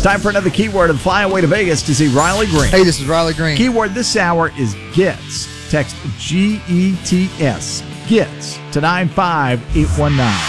It's time for another keyword and fly away to Vegas to see Riley Green. Hey, this is Riley Green. Keyword this hour is GETS. Text GETS. GETS to 95819.